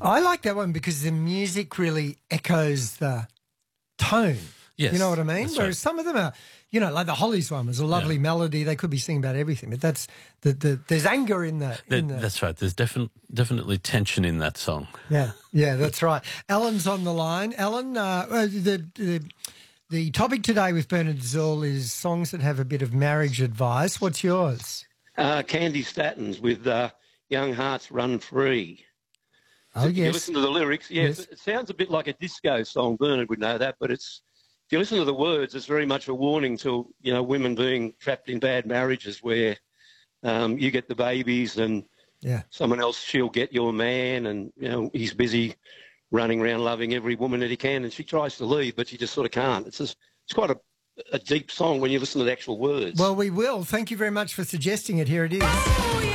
I like that one because the music really echoes the tone. Yes, You know what I mean? that's Whereas right. some of them are, like the Hollies one was a lovely melody. They could be singing about everything, but that's there's anger in the. That's right. There's definitely tension in that song. Yeah, that's right. Alan's on the line. Alan, the topic today with Bernard Zoll is songs that have a bit of marriage advice. What's yours? Candy Statins with Young Hearts Run Free. Oh, If you yes. listen to the lyrics, yes, it sounds a bit like a disco song. Bernard would know that, but if you listen to the words, it's very much a warning to, women being trapped in bad marriages where you get the babies and someone else, she'll get your man and, he's busy running around loving every woman that he can and she tries to leave, but she just sort of can't. It's quite a deep song when you listen to the actual words. Well, we will. Thank you very much for suggesting it. Here it is.